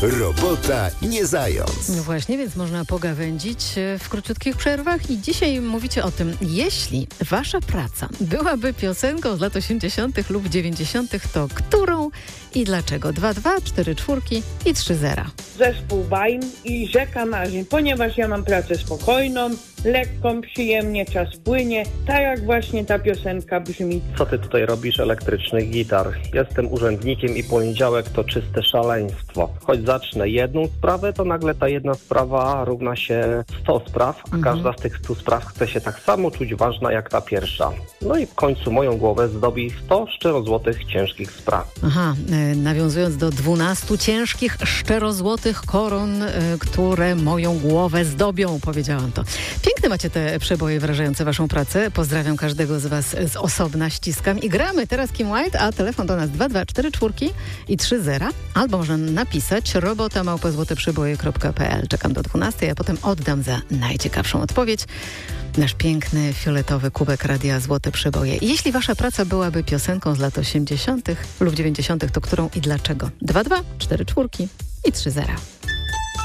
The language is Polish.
Robota nie zając. No właśnie, więc można pogawędzić w króciutkich przerwach i dzisiaj mówicie o tym, jeśli wasza praca byłaby piosenką z lat 80. lub 90., to którą i dlaczego? 2-2, 4-4 i 3-0. Zespół Baim i Rzeka Marzeń, ponieważ ja mam pracę spokojną, lekką, przyjemnie, czas płynie, tak jak właśnie ta piosenka brzmi. Co ty tutaj robisz, elektrycznych gitar? Jestem urzędnikiem i poniedziałek to czyste szaleństwo. Choć zacznę jedną sprawę, to nagle ta jedna sprawa równa się 100 spraw, a każda z tych 100 spraw chce się tak samo czuć ważna jak ta pierwsza. No i w końcu moją głowę zdobi 100 szczerozłotych ciężkich spraw. Aha, nawiązując do 12 ciężkich, szczerozłotych koron, które moją głowę zdobią, powiedziałam to. Piękne macie te przeboje wyrażające waszą pracę. Pozdrawiam każdego z was z osobna, ściskam i gramy teraz Kim White, a telefon do nas 2244 i 30, albo można napisać robota@złoteprzeboje.pl. Czekam do 12, a potem oddam za najciekawszą odpowiedź nasz piękny, fioletowy kubek Radia Złote Przeboje. Jeśli wasza praca byłaby piosenką z lat 80. lub 90., to którą i dlaczego? 2-2, 4-4 i 3-0.